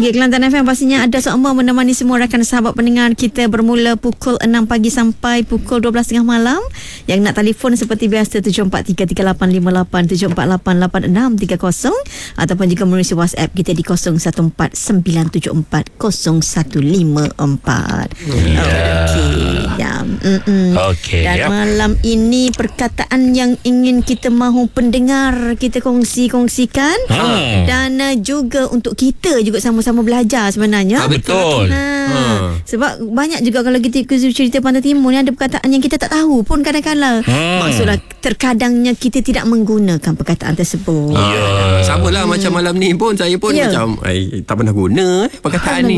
Okey, Kelantan FM pastinya ada semua menemani semua rakan sahabat pendengar kita bermula pukul 6 pagi sampai pukul 12.30 malam. Yang nak telefon seperti biasa 74338858 74888630 ataupun juga menulis WhatsApp kita di 0149740154. Okey. Ya. Okey. Dan malam ini perkataan yang ingin kita mahu pendengar kita kongsikan dan juga untuk kita juga sama-sama belajar sebenarnya. Betul. Sebab banyak juga kalau kita cerita Pantai Timur ni ada perkataan yang kita tak tahu pun kadang-kadang. Maksudnya terkadangnya kita tidak menggunakan perkataan tersebut. Sama lah macam malam ni pun saya pun macam tak pernah guna perkataan ni.